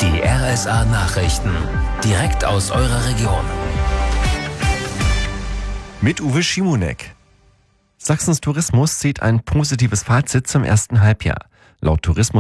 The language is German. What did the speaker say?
Die RSA-Nachrichten. Direkt aus eurer Region. Mit Uwe Schimonek. Sachsens Tourismus zieht ein positives Fazit zum ersten Halbjahr. Laut Tourismus